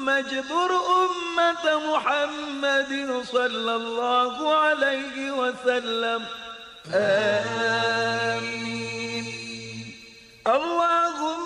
اجبر أمة محمد صلى الله عليه وسلم. آمين.